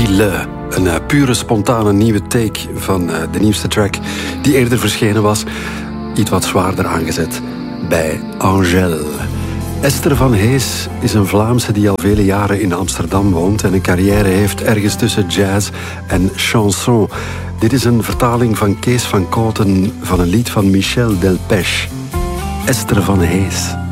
Le. Een pure, spontane nieuwe take van de nieuwste track die eerder verschenen was. Iets wat zwaarder aangezet bij Angèle. Esther van Hees is een Vlaamse die al vele jaren in Amsterdam woont en een carrière heeft ergens tussen jazz en chanson. Dit is een vertaling van Kees van Kooten van een lied van Michel Delpech. Esther van Hees.